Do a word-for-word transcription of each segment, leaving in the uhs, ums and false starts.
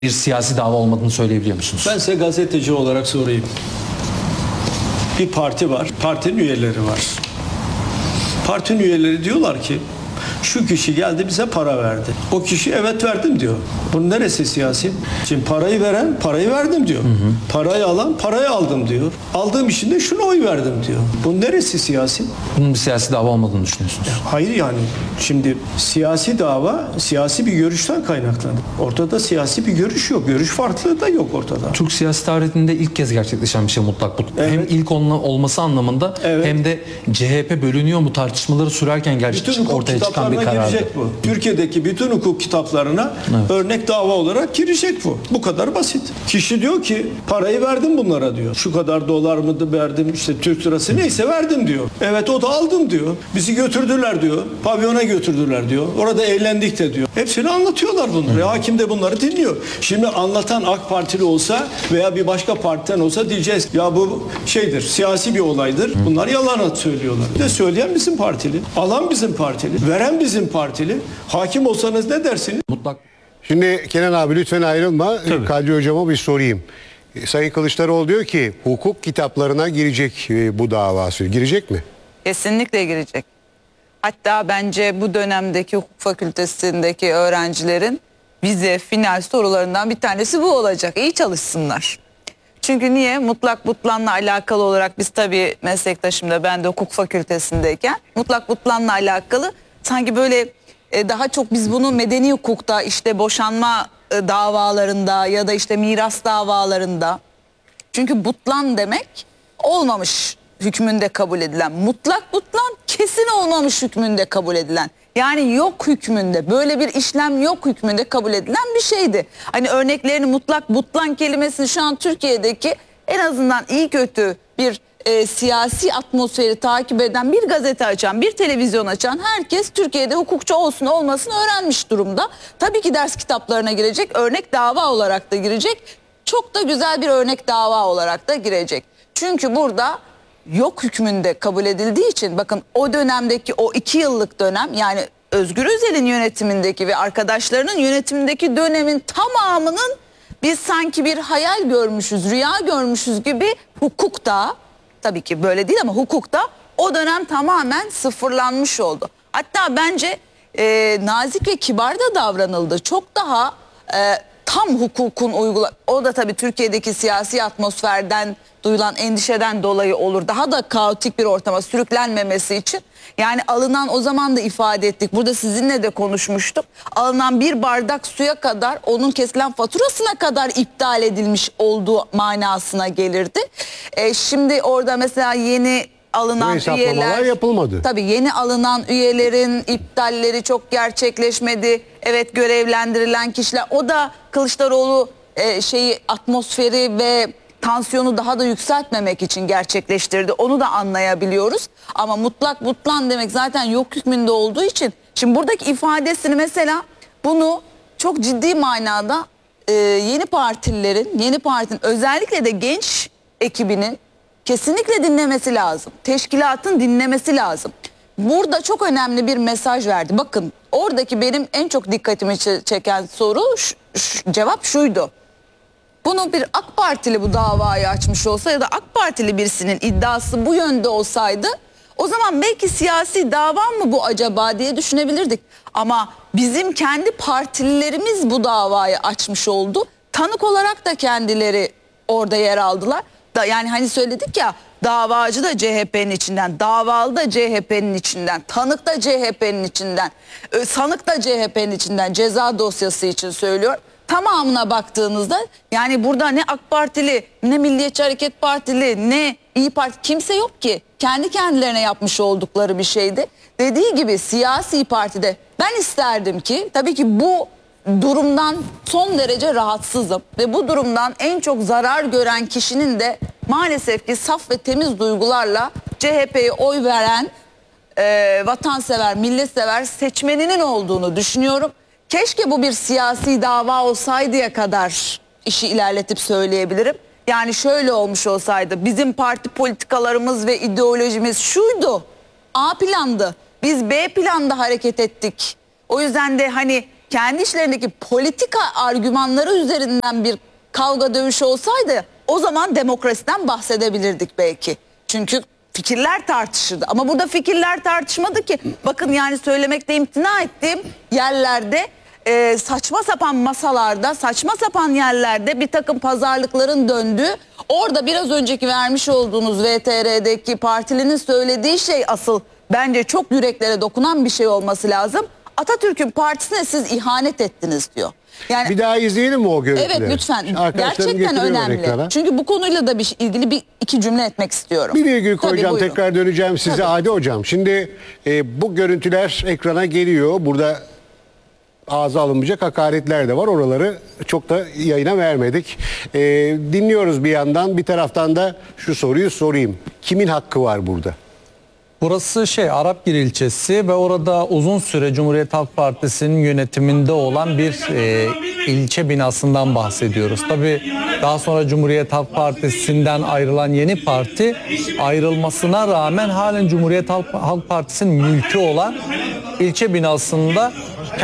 bir siyasi dava olmadığını söyleyebiliyor musunuz? Ben size gazeteci olarak sorayım. Bir parti var, partinin üyeleri var. Partinin üyeleri diyorlar ki şu kişi geldi bize para verdi. O kişi evet verdim diyor. Bunun neresi siyasi? Şimdi parayı veren parayı verdim diyor. Hı hı. Parayı alan parayı aldım diyor. Aldığım için de şuna oy verdim diyor. Bunun neresi siyasi? Bunun bir siyasi dava olmadığını düşünüyorsunuz. Hayır yani. Şimdi siyasi dava siyasi bir görüşten kaynaklanır. Ortada siyasi bir görüş yok. Görüş farklılığı da yok ortada. Türk siyasi tarihinde ilk kez gerçekleşen bir şey mutlak bu. Evet. Hem ilk olması anlamında evet. hem de C H P bölünüyor mu tartışmaları sürerken gerçekten ortaya çıkan bir karardı. Bu. Türkiye'deki bütün hukuk kitaplarına evet. örnek dava olarak girecek bu. Bu kadar basit. Kişi diyor ki parayı verdim bunlara diyor. Şu kadar dolar mı verdim işte Türk lirası neyse verdim diyor. Evet o da aldım diyor. Bizi götürdüler diyor. Pavyona götürdüler diyor. Orada eğlendik de diyor. Hepsini anlatıyorlar bunları. Evet. Hakim de bunları dinliyor. Şimdi anlatan AK Partili olsa veya bir başka partiden olsa diyeceğiz ya bu şeydir siyasi bir olaydır. Hı. Bunlar yalan söylüyorlar. Bir de söyleyen bizim partili. Alan bizim partili. Veren bizim partili. Hakim olsanız ne dersiniz? Mutlak. Şimdi Kenan abi lütfen ayrılma. Tabii. Kadri hocama bir sorayım. Sayın Kılıçdaroğlu diyor ki hukuk kitaplarına girecek bu davası. Girecek mi? Kesinlikle girecek. Hatta bence bu dönemdeki hukuk fakültesindeki öğrencilerin vize, final sorularından bir tanesi bu olacak. İyi çalışsınlar. Çünkü niye? Mutlak butlanla alakalı olarak biz tabii meslektaşımda ben de hukuk fakültesindeyken mutlak butlanla alakalı sanki böyle e, daha çok biz bunu medeni hukukta işte boşanma e, davalarında ya da işte miras davalarında, çünkü butlan demek olmamış hükmünde kabul edilen, mutlak butlan kesin olmamış hükmünde kabul edilen, yani yok hükmünde, böyle bir işlem yok hükmünde kabul edilen bir şeydi. Hani örneklerini mutlak butlan kelimesini şu an Türkiye'deki en azından iyi kötü bir e, siyasi atmosferi takip eden bir gazete açan, bir televizyon açan herkes Türkiye'de hukukçu olsun olmasın öğrenmiş durumda. Tabii ki ders kitaplarına girecek, örnek dava olarak da girecek, çok da güzel bir örnek dava olarak da girecek. Çünkü burada yok hükmünde kabul edildiği için bakın o dönemdeki o iki yıllık dönem, yani Özgür Özel'in yönetimindeki ve arkadaşlarının yönetimindeki dönemin tamamının biz sanki bir hayal görmüşüz, rüya görmüşüz gibi hukukta, tabii ki böyle değil ama hukukta o dönem tamamen sıfırlanmış oldu. Hatta bence e, nazik ve kibar da davranıldı. Çok daha e, tam hukukun uygula, o da tabii Türkiye'deki siyasi atmosferden duyulan endişeden dolayı olur. Daha da kaotik bir ortama sürüklenmemesi için. Yani alınan, o zaman da ifade ettik. Burada sizinle de konuşmuştuk. Alınan bir bardak suya kadar, onun kesilen faturasına kadar iptal edilmiş olduğu manasına gelirdi. E, şimdi orada mesela yeni alınan üyeler yapılmadı. Tabii yeni alınan üyelerin iptalleri çok gerçekleşmedi. Evet, görevlendirilen kişiler, o da Kılıçdaroğlu e, şeyi atmosferi ve tansiyonu daha da yükseltmemek için gerçekleştirdi. Onu da anlayabiliyoruz. Ama mutlak butlan demek zaten yok hükmünde olduğu için. Şimdi buradaki ifadesini mesela, bunu çok ciddi manada e, yeni partililerin, yeni partinin özellikle de genç ekibinin kesinlikle dinlemesi lazım. Teşkilatın dinlemesi lazım. Burada çok önemli bir mesaj verdi. Bakın oradaki benim en çok dikkatimi çeken soru, şu, şu, cevap şuydu. Bunu bir AK Partili bu davayı açmış olsa ya da AK Partili birisinin iddiası bu yönde olsaydı, o zaman belki siyasi dava mı bu acaba diye düşünebilirdik. Ama bizim kendi partililerimiz bu davayı açmış oldu. Tanık olarak da kendileri orada yer aldılar. Da, yani hani söyledik ya, davacı da C H P'nin içinden, davalı da C H P'nin içinden, tanık da C H P'nin içinden, sanık da C H P'nin içinden, ceza dosyası için söylüyor. Tamamına baktığınızda yani burada ne AK Partili, ne Milliyetçi Hareket Partili, ne İyi Parti, kimse yok ki. Kendi kendilerine yapmış oldukları bir şeydi. Dediği gibi siyasi partide ben isterdim ki, tabii ki bu durumdan son derece rahatsızım ve bu durumdan en çok zarar gören kişinin de maalesef ki saf ve temiz duygularla C H P'ye oy veren e, vatansever, milletsever seçmeninin olduğunu düşünüyorum. Keşke bu bir siyasi dava olsaydıya kadar işi ilerletip söyleyebilirim. Yani şöyle olmuş olsaydı, bizim parti politikalarımız ve ideolojimiz şuydu, A plandı, biz B planda hareket ettik. O yüzden de hani kendi işlerindeki politika argümanları üzerinden bir kavga dövüşü olsaydı o zaman demokrasiden bahsedebilirdik belki. Çünkü fikirler tartışırdı. Ama burada fikirler tartışmadı ki. Bakın yani söylemekte imtina ettiğim yerlerde e, saçma sapan masalarda, saçma sapan yerlerde bir takım pazarlıkların döndüğü, orada biraz önceki vermiş olduğunuz V T R'deki partilinin söylediği şey asıl bence çok yüreklere dokunan bir şey olması lazım. Atatürk'ün partisine siz ihanet ettiniz diyor. Yani Bir daha izleyelim mi o görüntüleri? evet lütfen. Arkadaşlarım Gerçekten getiriyor önemli. ekrana. Çünkü bu konuyla da bir şey- ilgili bir iki cümle etmek istiyorum. Bir virgül Tabii, koyacağım, buyurun. tekrar döneceğim size. Tabii. Adi hocam, şimdi e, bu görüntüler ekrana geliyor. Burada ağza alınmayacak hakaretler de var. Oraları çok da yayına vermedik. E, dinliyoruz bir yandan, bir taraftan da şu soruyu sorayım. Kimin hakkı var burada? Burası şey Arapgir ilçesi ve orada uzun süre Cumhuriyet Halk Partisi'nin yönetiminde olan bir e, ilçe binasından bahsediyoruz. Tabii daha sonra Cumhuriyet Halk Partisi'nden ayrılan yeni parti ayrılmasına rağmen halen Cumhuriyet Halk, Halk Partisi'nin mülkü olan ilçe binasında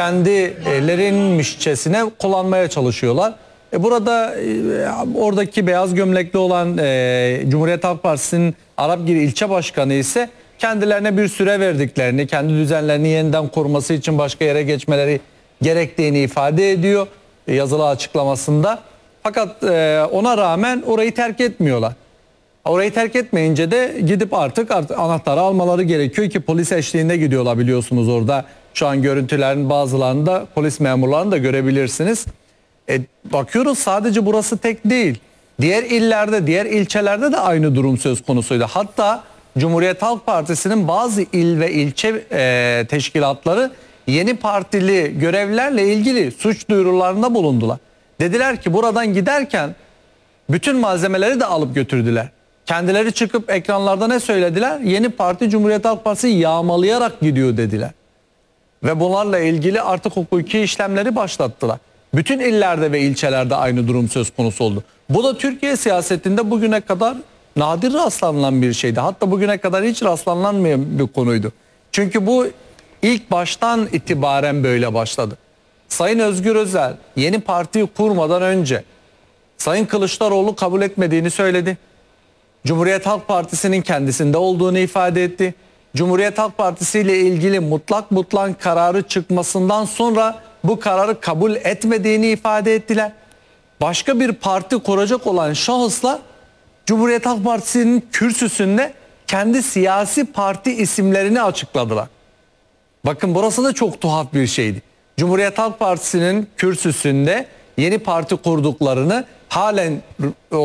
kendilerinmişçesine kullanmaya çalışıyorlar. E burada e, oradaki beyaz gömlekli olan e, Cumhuriyet Halk Partisi'nin Arapgir ilçe başkanı ise kendilerine bir süre verdiklerini, kendi düzenlerini yeniden koruması için başka yere geçmeleri gerektiğini ifade ediyor e, yazılı açıklamasında. Fakat e, ona rağmen orayı terk etmiyorlar. Orayı terk etmeyince de gidip artık, artık anahtarı almaları gerekiyor ki polis eşliğinde gidiyorlar biliyorsunuz orada. Şu an görüntülerin bazılarında polis memurlarını da görebilirsiniz. E, bakıyoruz sadece burası tek değil. Diğer illerde, diğer ilçelerde de aynı durum söz konusuydu. Hatta Cumhuriyet Halk Partisi'nin bazı il ve ilçe e, teşkilatları yeni partili görevlilerle ilgili suç duyurularında bulundular. Dediler ki buradan giderken bütün malzemeleri de alıp götürdüler. Kendileri çıkıp ekranlarda ne söylediler? Yeni parti Cumhuriyet Halk Partisi yağmalayarak gidiyor dediler. Ve bunlarla ilgili artık hukuki işlemleri başlattılar. Bütün illerde ve ilçelerde aynı durum söz konusu oldu. Bu da Türkiye siyasetinde bugüne kadar nadir rastlanılan bir şeydi. Hatta bugüne kadar hiç rastlanmayan bir konuydu. Çünkü bu ilk baştan itibaren böyle başladı. Sayın Özgür Özel yeni partiyi kurmadan önce Sayın Kılıçdaroğlu kabul etmediğini söyledi. Cumhuriyet Halk Partisi'nin kendisinde olduğunu ifade etti. Cumhuriyet Halk Partisi ile ilgili mutlak mutlak kararı çıkmasından sonra bu kararı kabul etmediğini ifade ettiler. Başka bir parti kuracak olan şahıslar Cumhuriyet Halk Partisi'nin kürsüsünde kendi siyasi parti isimlerini açıkladılar. Bakın burası da çok tuhaf bir şeydi. Cumhuriyet Halk Partisi'nin kürsüsünde yeni parti kurduklarını halen e,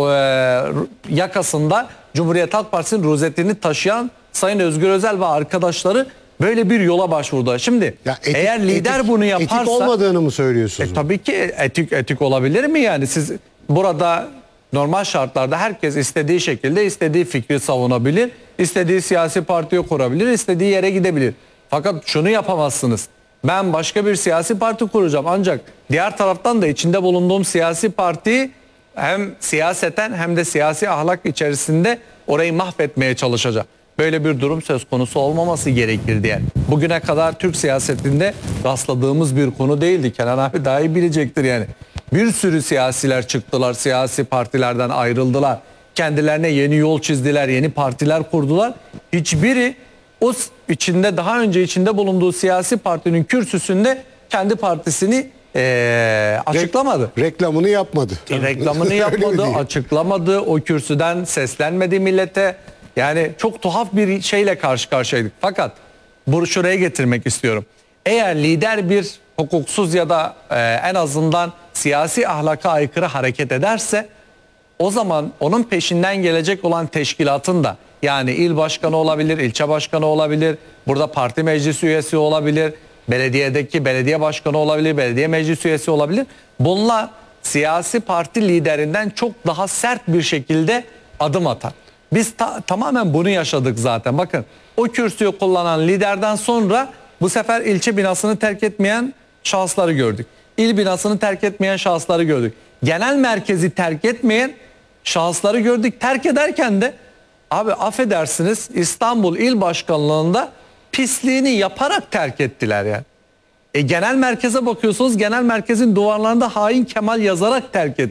yakasında Cumhuriyet Halk Partisi'nin rozetini taşıyan Sayın Özgür Özel ve arkadaşları böyle bir yola başvurdular. Şimdi Ya etik- eğer lider etik- bunu yaparsa... Etik olmadığını mı söylüyorsunuz? E, tabii ki etik etik olabilir mi yani? Siz burada normal şartlarda herkes istediği şekilde istediği fikri savunabilir, istediği siyasi partiyi kurabilir, istediği yere gidebilir. Fakat şunu yapamazsınız. Ben başka bir siyasi parti kuracağım ancak diğer taraftan da içinde bulunduğum siyasi partiyi hem siyaseten hem de siyasi ahlak içerisinde orayı mahvetmeye çalışacak. Böyle bir durum söz konusu olmaması gerekir diye. Bugüne kadar Türk siyasetinde rastladığımız bir konu değildi. Kenan abi daha iyi bilecektir yani. Bir sürü siyasiler çıktılar, siyasi partilerden ayrıldılar. Kendilerine yeni yol çizdiler, yeni partiler kurdular. Hiçbiri o içinde daha önce içinde bulunduğu siyasi partinin kürsüsünde kendi partisini ee, açıklamadı. Re- reklamını yapmadı. E, reklamını Öyle mi yapmadı, diyeyim? açıklamadı, o kürsüden seslenmedi millete. Yani çok tuhaf bir şeyle karşı karşıyaydık. Fakat bunu şuraya getirmek istiyorum. Eğer lider bir hukuksuz ya da e, en azından siyasi ahlaka aykırı hareket ederse o zaman onun peşinden gelecek olan teşkilatın da yani il başkanı olabilir, ilçe başkanı olabilir, burada parti meclis üyesi olabilir, belediyedeki belediye başkanı olabilir, belediye meclis üyesi olabilir. Bunlar siyasi parti liderinden çok daha sert bir şekilde adım atar. Biz ta- tamamen bunu yaşadık zaten. Bakın o kürsüyü kullanan liderden sonra bu sefer ilçe binasını terk etmeyen şahısları gördük. İl binasını terk etmeyen şahısları gördük. Genel merkezi terk etmeyen şahısları gördük. Terk ederken de abi affedersiniz İstanbul İl Başkanlığı'nda pisliğini yaparak terk ettiler yani. E, genel merkeze bakıyorsunuz. Genel merkezin duvarlarında hain Kemal yazarak terk